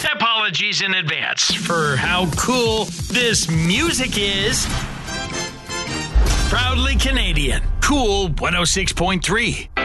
Apologies in advance for how cool this music is. Proudly Canadian. Cool 106.3.